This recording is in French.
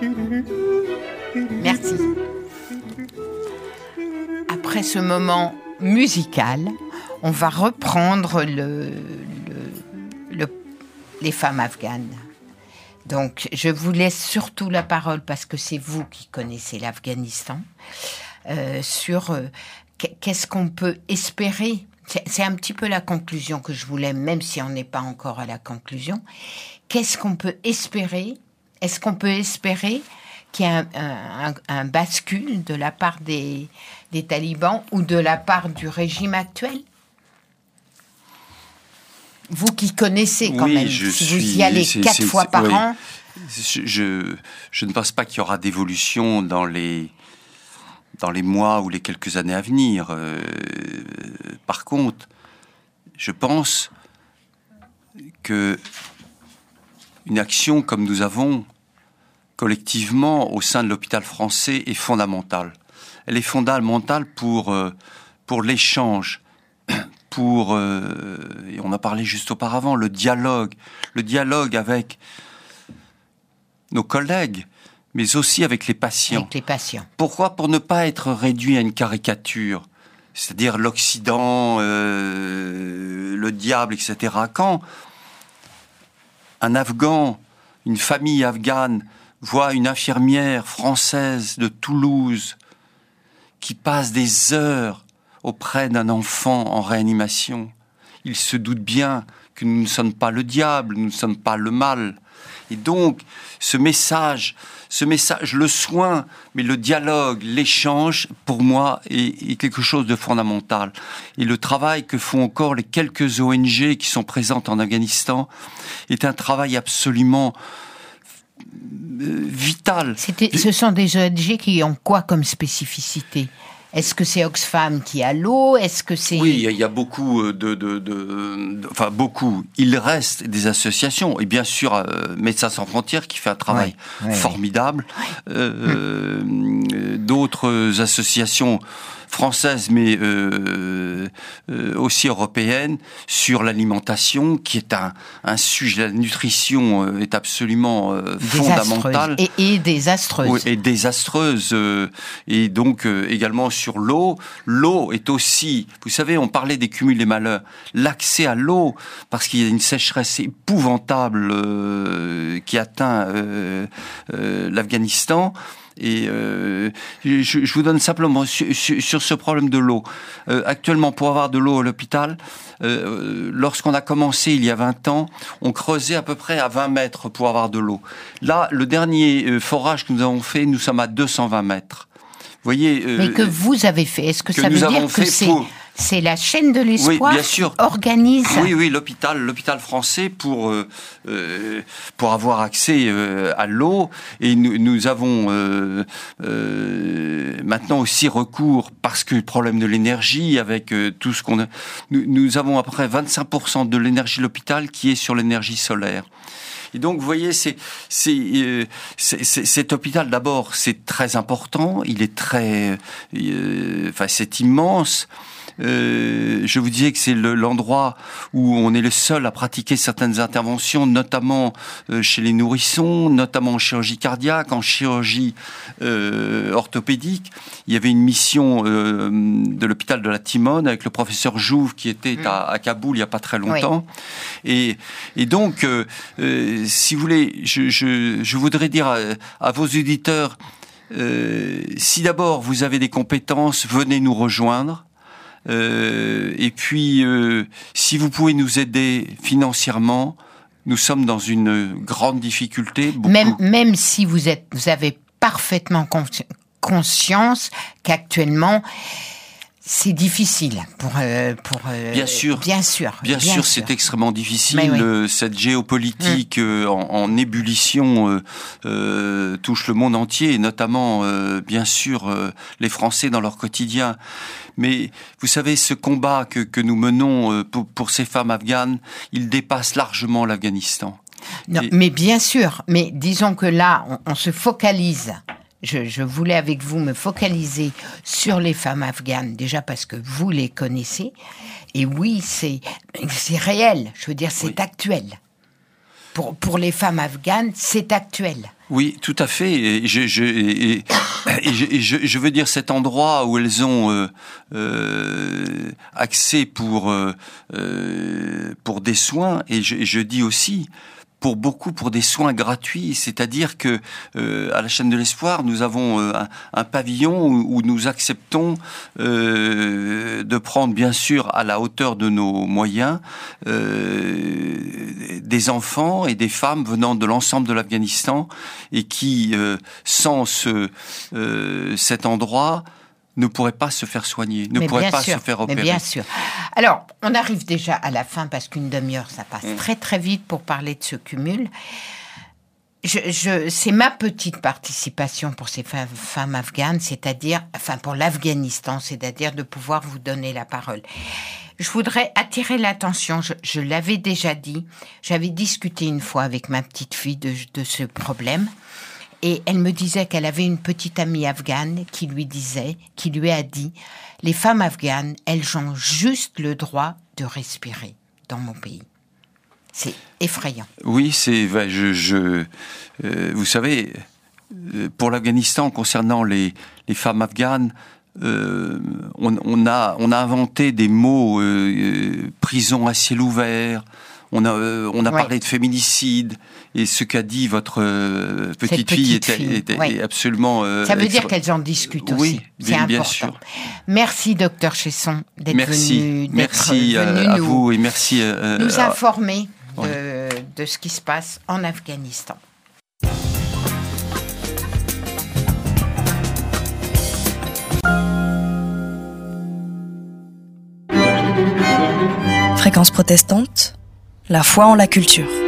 Merci. Après ce moment musical, on va reprendre les femmes afghanes. Donc, je vous laisse surtout la parole parce que c'est vous qui connaissez l'Afghanistan, sur qu'est-ce qu'on peut espérer. C'est un petit peu la conclusion que je voulais, même si on n'est pas encore à la conclusion. Qu'est-ce qu'on peut espérer ? Est-ce qu'on peut espérer qu'il y ait un bascule de la part des talibans ou de la part du régime actuel ? Vous qui connaissez quand même, si vous y allez 4 fois par an. Je ne pense pas qu'il y aura d'évolution dans les mois ou les quelques années à venir. Par contre, je pense que une action comme nous avons collectivement au sein de l'hôpital français est fondamentale. Elle est fondamentale pour l'échange, et on a parlé juste auparavant, le dialogue avec nos collègues, mais aussi avec les patients. Avec les patients. Pourquoi ? Pour ne pas être réduit à une caricature, c'est-à-dire l'Occident, le diable, etc. Quand un Afghan, une famille afghane, voit une infirmière française de Toulouse qui passe des heures auprès d'un enfant en réanimation, il se doute bien que nous ne sommes pas le diable, nous ne sommes pas le mal. Et donc, ce message, le soin, mais le dialogue, l'échange, pour moi, est quelque chose de fondamental. Et le travail que font encore les quelques ONG qui sont présentes en Afghanistan est un travail absolument vital. Ce sont des ONG qui ont quoi comme spécificité ? Est-ce que c'est Oxfam qui a l'eau ? Est-ce que c'est... Oui, il y a beaucoup enfin beaucoup. Il reste des associations et bien sûr Médecins sans frontières qui fait un travail formidable. D'autres associations françaises, mais aussi européennes, sur l'alimentation, qui est un sujet. La nutrition est absolument fondamentale. Et désastreuse. Oui, et désastreuse. Et donc également sur l'eau. L'eau est aussi, vous savez, on parlait des cumuls des malheurs. L'accès à l'eau, parce qu'il y a une sécheresse épouvantable qui atteint l'Afghanistan. Et je vous donne simplement sur ce problème de l'eau. Actuellement, pour avoir de l'eau à l'hôpital, lorsqu'on a commencé il y a 20 ans, on creusait à peu près à 20 mètres pour avoir de l'eau. Là, le dernier forage que nous avons fait, nous sommes à 220 mètres. Vous voyez, mais que vous avez fait, est-ce que ça veut dire que c'est la chaîne de l'espoir qui organise? Oui, l'hôpital français pour avoir accès à l'eau, et nous avons maintenant aussi recours, parce que le problème de l'énergie, avec tout ce qu'on a, nous avons à peu près 25% de l'énergie de l'hôpital qui est sur l'énergie solaire. Et donc, vous voyez, cet hôpital, d'abord, c'est très important. Il est c'est immense. Je vous disais que c'est l'endroit où on est le seul à pratiquer certaines interventions, notamment chez les nourrissons, notamment en chirurgie cardiaque, en chirurgie orthopédique. Il y avait une mission de l'hôpital de la Timone avec le professeur Jouve qui était à Kaboul il n'y a pas très longtemps. Oui. Et donc, si vous voulez, je voudrais dire à vos auditeurs, si d'abord vous avez des compétences, venez nous rejoindre. Et puis, si vous pouvez nous aider financièrement, nous sommes dans une grande difficulté. Même si vous avez parfaitement conscience qu'actuellement c'est difficile pour bien sûr, c'est extrêmement difficile. Cette géopolitique en ébullition touche le monde entier, et notamment bien sûr les Français dans leur quotidien. Mais vous savez, ce combat que nous menons pour ces femmes afghanes, il dépasse largement l'Afghanistan. Non, mais bien sûr. Mais disons que là, on se focalise. Je voulais avec vous me focaliser sur les femmes afghanes, déjà parce que vous les connaissez. Et oui, c'est réel. Je veux dire, c'est actuel. pour les femmes afghanes, c'est actuel. Oui, tout à fait. Et je veux dire, cet endroit où elles ont accès pour des soins, et je dis aussi pour des soins gratuits, c'est-à-dire que à la chaîne de l'Espoir, nous avons un pavillon où nous acceptons de prendre, bien sûr, à la hauteur de nos moyens, des enfants et des femmes venant de l'ensemble de l'Afghanistan et qui, sans cet endroit, ne pourraient pas se faire soigner, ne pourraient pas se faire opérer. Mais bien sûr. Alors, on arrive déjà à la fin parce qu'une demi-heure, ça passe très très vite pour parler de ce cumul. C'est ma petite participation pour ces femmes afghanes, c'est-à-dire, enfin pour l'Afghanistan, c'est-à-dire de pouvoir vous donner la parole. Je voudrais attirer l'attention, je l'avais déjà dit, j'avais discuté une fois avec ma petite fille de ce problème. Et elle me disait qu'elle avait une petite amie afghane qui lui a dit, les femmes afghanes, elles ont juste le droit de respirer dans mon pays. C'est effrayant. Oui, vous savez, pour l'Afghanistan, concernant les femmes afghanes, on a inventé des mots, prison à ciel ouvert. On a parlé de féminicide, et ce qu'a dit votre petite fille était absolument... Ça veut dire qu'elles en discutent aussi. Oui, c'est important. Bien sûr. Merci, Dr Chesson, d'être venu. Merci à vous et merci nous informer de ce qui se passe en Afghanistan. Fréquence protestante, la foi en la culture.